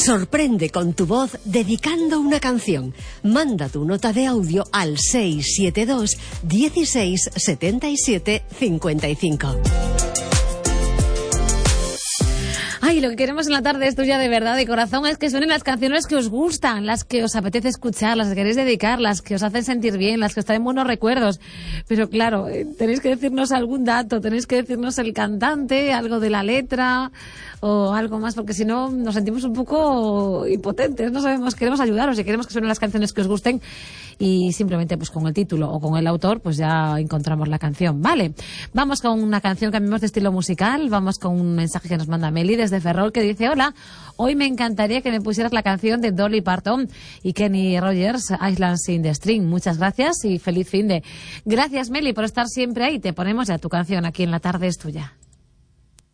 Sorprende con tu voz dedicando una canción. Manda tu nota de audio al 672 16 77 55. Ay, lo que queremos en la tarde esto ya de verdad, de corazón, es que suenen las canciones que os gustan, las que os apetece escuchar, las que queréis dedicar, las que os hacen sentir bien, las que os traen buenos recuerdos. Pero claro, tenéis que decirnos algún dato, tenéis que decirnos el cantante, algo de la letra o algo más, porque si no nos sentimos un poco impotentes, no sabemos, queremos ayudaros y queremos que suenen las canciones que os gusten y simplemente pues con el título o con el autor pues ya encontramos la canción. Vale, vamos con una canción, cambiamos de estilo musical, vamos con un mensaje que nos manda Meli desde Ferrol que dice: hola, hoy me encantaría que me pusieras la canción de Dolly Parton y Kenny Rogers, Islands in the Stream. Muchas gracias y feliz finde. Gracias, Meli, por estar siempre ahí. Te ponemos ya tu canción aquí en La Tarde es Tuya.